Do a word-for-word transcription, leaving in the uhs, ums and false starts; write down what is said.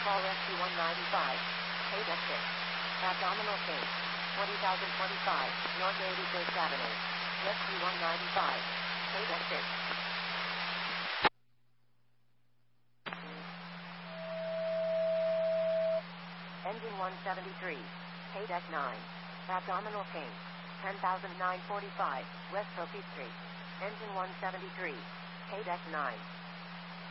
Call Rescue one ninety-five. Paydeck six. Abdominal pain. twenty thousand twenty-five. North eighty-first Avenue. Rescue one ninety-five. Paydeck six. Engine one seventy-three. Paydeck nine. Abdominal pain. ten thousand nine hundred forty-five. West Popeet Street. Engine one seventy-three. Paydeck nine.